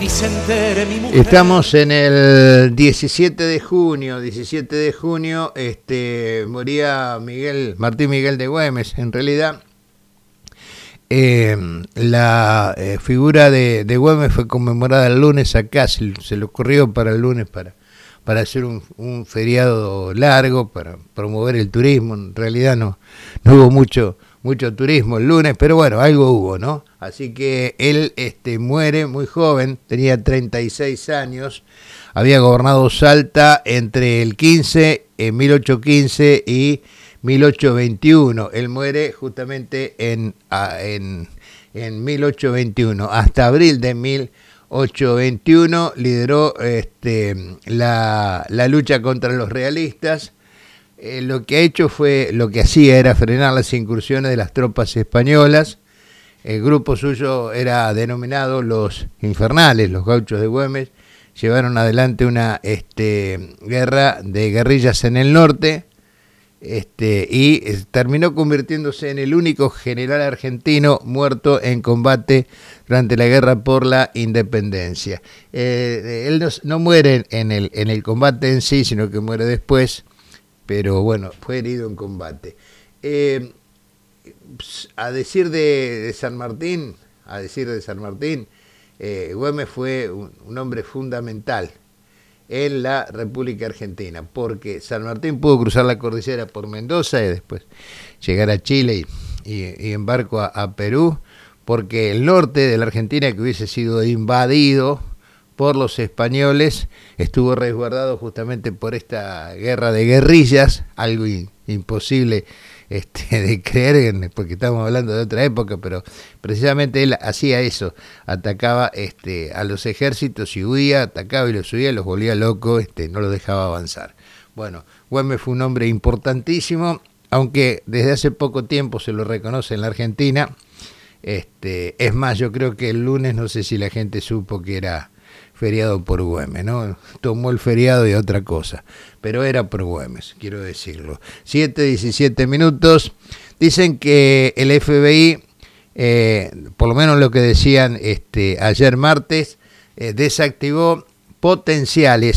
Vicente eres mi mujer. Estamos en el 17 de junio, moría Martín Miguel de Güemes. En realidad, la figura de Güemes fue conmemorada el lunes acá, se le ocurrió para el lunes para hacer un feriado largo, para promover el turismo. En realidad no hubo mucho turismo el lunes, pero bueno, algo hubo, ¿no? Así que él muere muy joven, tenía 36 años, había gobernado Salta entre el 1815 y 1821. Él muere justamente en 1821. Hasta abril de 1821 lideró la lucha contra los realistas. Lo que hacía era frenar las incursiones de las tropas españolas. El grupo suyo era denominado los Infernales, los gauchos de Güemes. Llevaron adelante una guerra de guerrillas en el norte y terminó convirtiéndose en el único general argentino muerto en combate durante la guerra por la independencia. Él no muere en el combate en sí, sino que muere después, pero bueno, fue herido en combate. A decir de San Martín, Güemes fue un hombre fundamental en la República Argentina, porque San Martín pudo cruzar la cordillera por Mendoza y después llegar a Chile y en barco a Perú, porque el norte de la Argentina, que hubiese sido invadido por los españoles, estuvo resguardado justamente por esta guerra de guerrillas, algo imposible de creer, porque estamos hablando de otra época, pero precisamente él hacía eso, atacaba a los ejércitos y huía, atacaba y los huía, los volvía locos, no los dejaba avanzar. Bueno, Güemes fue un hombre importantísimo, aunque desde hace poco tiempo se lo reconoce en la Argentina. Es más, yo creo que el lunes no sé si la gente supo que era feriado por Güemes, ¿no? Tomó el feriado y otra cosa, pero era por Güemes, quiero decirlo. 7:17. Dicen que el FBI, por lo menos lo que decían ayer martes, desactivó potenciales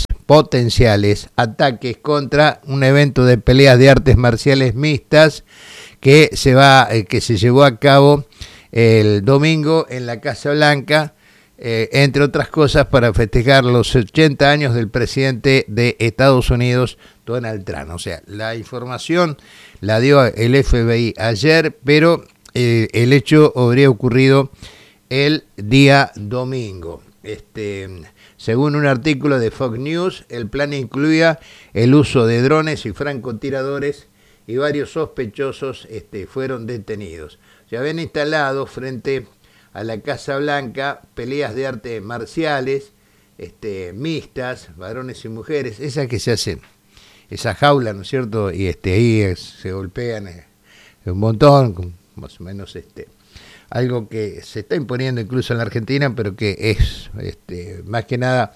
ataques contra un evento de peleas de artes marciales mixtas que se llevó a cabo el domingo en la Casa Blanca, entre otras cosas para festejar los 80 años del presidente de Estados Unidos, Donald Trump. O sea, la información la dio el FBI ayer, pero el hecho habría ocurrido el día domingo. Según un artículo de Fox News, el plan incluía el uso de drones y francotiradores y varios sospechosos fueron detenidos. Se habían instalado frente a la Casa Blanca peleas de artes marciales mixtas, varones y mujeres, esas que se hacen, esa jaula, ¿no es cierto? Y ahí se golpean un montón, más o menos algo que se está imponiendo incluso en la Argentina, pero que es más que nada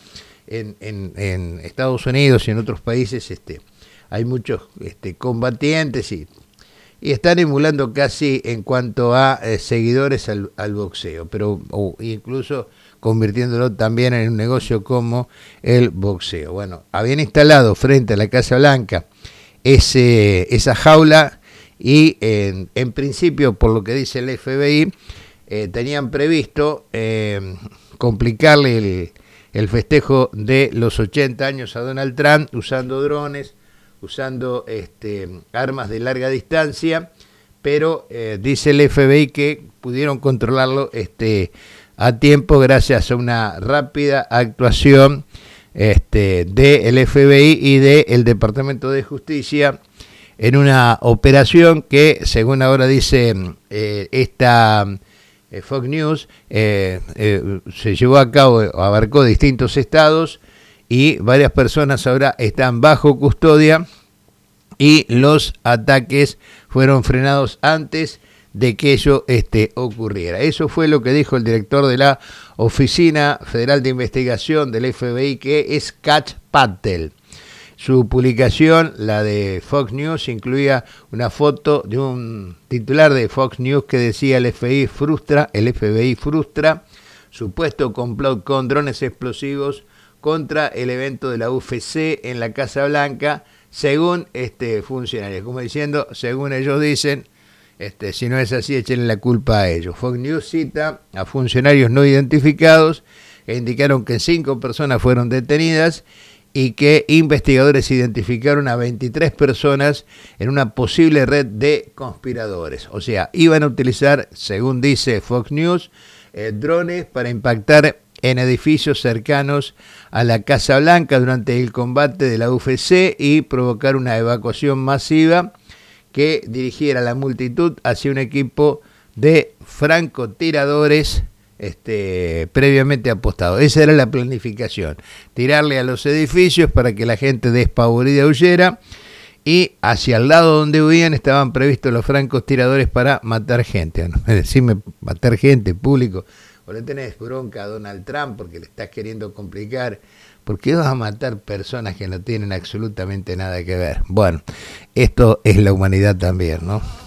en Estados Unidos y en otros países hay muchos combatientes y están emulando casi en cuanto a seguidores al boxeo, pero incluso convirtiéndolo también en un negocio como el boxeo. Bueno, habían instalado frente a la Casa Blanca esa jaula y en principio, por lo que dice el FBI, tenían previsto complicarle el festejo de los 80 años a Donald Trump usando drones, usando armas de larga distancia, pero dice el FBI que pudieron controlarlo a tiempo gracias a una rápida actuación del FBI y del Departamento de Justicia en una operación que, según ahora dice esta Fox News, se llevó a cabo, abarcó distintos estados y varias personas ahora están bajo custodia y los ataques fueron frenados antes de que ello ocurriera. Eso fue lo que dijo el director de la Oficina Federal de Investigación del FBI, que es Kash Patel. Su publicación, la de Fox News, incluía una foto de un titular de Fox News que decía el FBI frustra supuesto complot con drones explosivos contra el evento de la UFC en la Casa Blanca, según funcionarios, como diciendo, según ellos dicen, si no es así, échenle la culpa a ellos. Fox News cita a funcionarios no identificados que indicaron que 5 personas fueron detenidas y que investigadores identificaron a 23 personas en una posible red de conspiradores. O sea, iban a utilizar, según dice Fox News, drones para impactar en edificios cercanos a la Casa Blanca durante el combate de la UFC y provocar una evacuación masiva que dirigiera a la multitud hacia un equipo de francotiradores previamente apostado. Esa era la planificación, tirarle a los edificios para que la gente despavorida huyera, y hacia el lado donde huían estaban previstos los francotiradores para matar gente. No me decime matar gente, público, o le tenés bronca a Donald Trump porque le estás queriendo complicar. ¿Por qué vas a matar personas que no tienen absolutamente nada que ver? Bueno, esto es la humanidad también, ¿no?